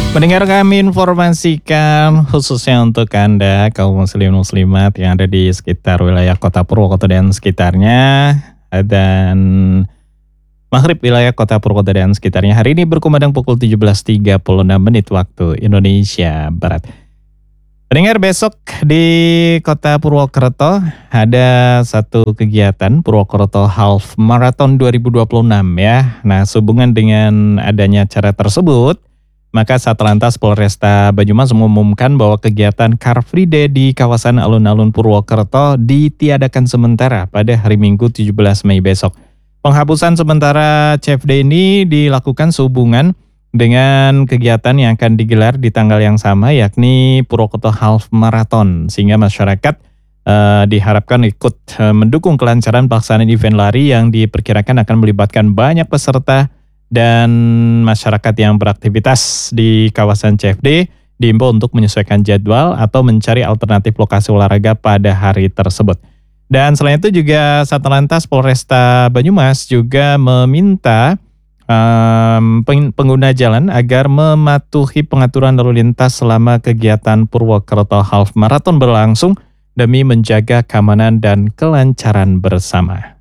Pendengar, kami informasikan khususnya untuk Anda kaum muslim muslimat yang ada di sekitar wilayah Kota Purwokerto dan sekitarnya, dan Maghrib wilayah Kota Purwokerto dan sekitarnya hari ini berkumandang pukul 17.36 menit waktu Indonesia Barat. Pendengar, besok di Kota Purwokerto ada satu kegiatan Purwokerto Half Marathon 2026 ya. Nah, sehubungan dengan adanya acara tersebut, maka Satlantas Polresta Banyumas mengumumkan bahwa kegiatan Car Free Day di kawasan alun-alun Purwokerto ditiadakan sementara pada hari Minggu 17 Mei besok. Penghapusan sementara CFD ini dilakukan sehubungan dengan kegiatan yang akan digelar di tanggal yang sama, yakni Purwokerto Half Marathon, sehingga masyarakat diharapkan ikut mendukung kelancaran pelaksanaan event lari yang diperkirakan akan melibatkan banyak peserta dan masyarakat yang beraktivitas di kawasan CFD. Diimbau untuk menyesuaikan jadwal atau mencari alternatif lokasi olahraga pada hari tersebut. Dan selain itu juga Satlantas Polresta Banyumas juga meminta pengguna jalan agar mematuhi pengaturan lalu lintas selama kegiatan Purwokerto Half Marathon berlangsung demi menjaga keamanan dan kelancaran bersama.